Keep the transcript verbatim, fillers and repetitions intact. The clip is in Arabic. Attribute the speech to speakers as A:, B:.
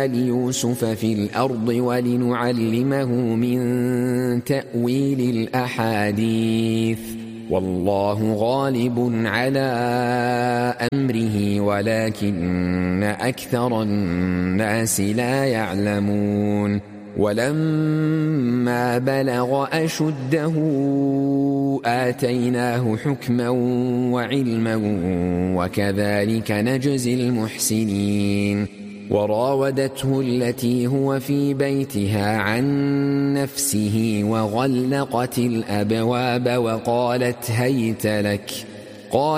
A: ليوسف في الأرض ولنعلمه من تأويل الأحاديث والله غالب على أمره ولكن أكثر الناس لا يعلمون ولما بلغ أشده آتيناه حكما وعلما وكذلك نجزي المحسنين وراودته التي هو في بيتها عن نفسه وغلقت الأبواب وقالت هيت لك